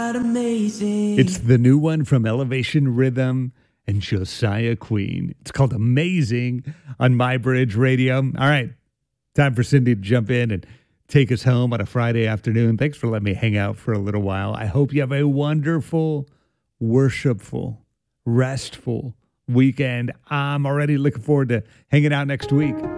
not amazing. It's the new one from Elevation Rhythm and Josiah Queen. It's called Amazing on My Bridge Radio. All right, time for Cindy to jump in and take us home on a Friday afternoon. Thanks for letting me hang out for a little while. I hope you have a wonderful, worshipful, restful weekend. I'm already looking forward to hanging out next week.